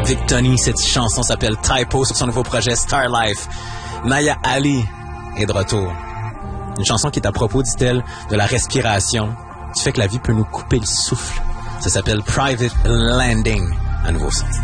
Victony, cette chanson s'appelle Typo sur son nouveau projet Star Life. Naya Ali est de retour. Une chanson qui est à propos, dit-elle, de la respiration, du fait que la vie peut nous couper le souffle. Ça s'appelle Private Landing, un nouveau son.